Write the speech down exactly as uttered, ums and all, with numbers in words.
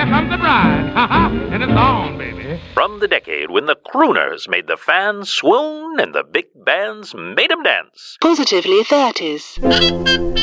Here comes the bride. Ha ha. And it's on, baby. From the decade when the crooners made the fans swoon and the big bands made 'em dance. Positively thirties.